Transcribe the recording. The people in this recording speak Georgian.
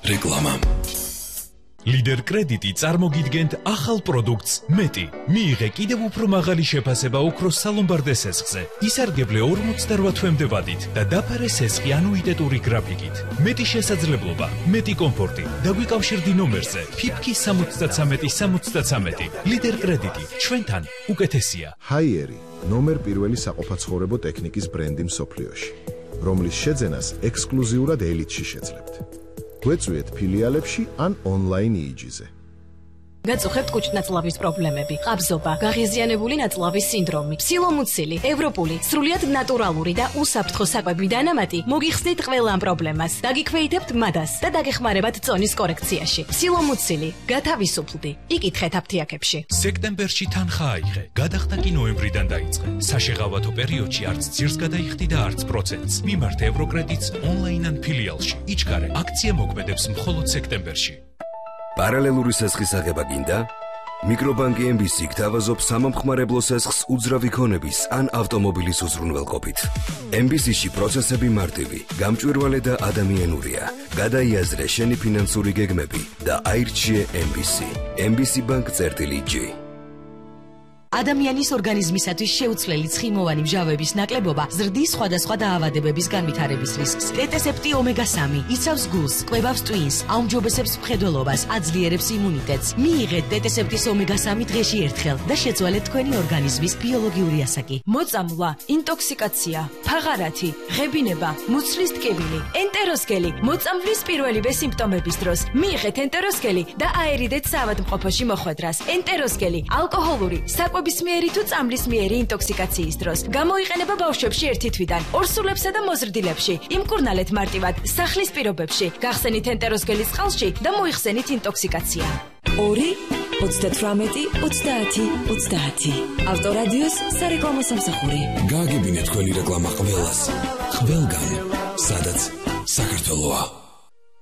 რეკლამა. Lider კრედიტი წარმოგიდგენთ ახალ პროდუქტს მეტი. მიიღე კიდევ უფრო მაღალი შეფასება ოქროს სალომბარდე სესხზე. ისარგებლე 48 თვემდე ვადით და დაფარე სესხი ანუიტეტური გრაფიკით. მეტი შესაძლებლობა, მეტი კომფორტი. დაგვიკავშირდი ნომერზე ფიფკი 73-73. Lider კრედიტი ჩვენთან უკეთესია. ჰაიერი ნომერ პირველი საყოფაცხოვრებო ტექნიკის ბრენდი მსოფლიოში, რომლის შეძენას ექსკლუზიურად ელიტში შეძლებთ. გვეწვიეთ ფილიალებში ან ონლაინ EEG-ზე. გაწუხებთ კუჭნაწლავის პრობლემები, ყაბზობა, გაღიზიანებული ნაწლავის სინდრომი, ფსილომუცილი, ევროპული, სრულიად ნატურალური და უსაფრთხო საკვები დანამატი მოგიხსნით ყველა ამ პრობლემას. დაგიქვეითებთ მადას და დაგეხმარებათ წონის კორექციაში. ფსილომუცილი, გათავისუფლდი. იკითხეთ აფთიაქებში. სექტემბერში თანხა აიღე, გადახდა კი ნოემბრიდან დაიწყე. საშეღავათო პერიოდში არც ძირს გადაიხდი და არც პროცენტს. მიმართ ევროკრედიტს ონლაინ ან ფილიალში. იჩქარე, აქცია მოქმედებს მხოლოდ სექტემბერში. Პარალელური სესხის აღება გინდა? მიკრობანკი MBC გთავაზობს სამომხმარებლო სესხს უძრავი ქონების ან ავტომობილის უზრუნველყოფით. MBC-ში პროცესები მარტივი, გამჭვირვალე და ადამიანურია. გადაიაზრე შენი ფინანსური გეგმები და აირჩიე MBC. MBC Bank-G. ადამიანის ორგანიზმისათვის შეუცვლელი ცხიმოვანი მჟავების ნაკლებობა ზრდის სხვადასხვა დაავადებების განვითარების რისკს. ტეტესეპტი ომეგა-3 იცავს გულს, კვებავს ტვინს, აუმჯობესებს მხედველობას, აძლიერებს იმუნიტეტს. მიიღეთ ტეტესეპტის ომეგა-3 დღეში ერთხელ და შეცვალეთ თქვენი ორგანიზმის ბიოლოგიური ასაკი. მოწამვლა, ინტოქსიკაცია, ფაღარათი, ღებინება, მუცლის ტკივილი, ენტეროსკელი, მოწამვლის პირველივე სიმპტომების დროს. მიიღეთ ენტეროსკელი და აერიდეთ საავადმყოფოში მოხვედრას. ენტეროსკელი, ალკოჰოლური, საკვებისმიერი თუ წამლისმიერი ინტოქსიკაციის დროს. გამოიყენება ბავშვებში 1 თვიდან, ორსულებსა და მოზრდილებში. იმკურნალეთ მარტივად სახლის პირობებში. გახსენით ენტეროსკელის წყალში და მოიხსენით ინტოქსიკაცია. 2-30-30-30. ავტორადიოს სარეკლამო სამსახური. გააგებინეთ თქვენი რეკლამა ყველას. ყველგან, სადაც საქართველოა.